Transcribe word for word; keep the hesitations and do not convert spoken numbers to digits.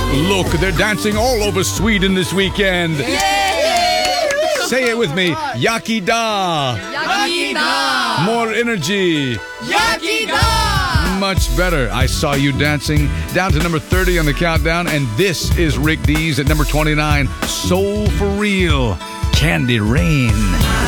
Look, they're dancing all over Sweden this weekend. Say it with me. Yaki da. Yaki da. More energy. Yaki da. Much better. I saw you dancing. Down to number thirty on the countdown. And this is Rick Dees at number twenty-nine. Soul for Real. Candy Rain.